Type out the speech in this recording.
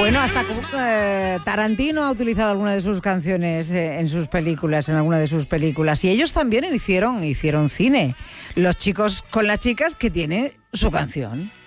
Bueno, hasta Tarantino ha utilizado alguna de sus canciones en sus películas, en alguna de sus películas. Y ellos también hicieron cine. Los chicos con las chicas, que tiene su canción.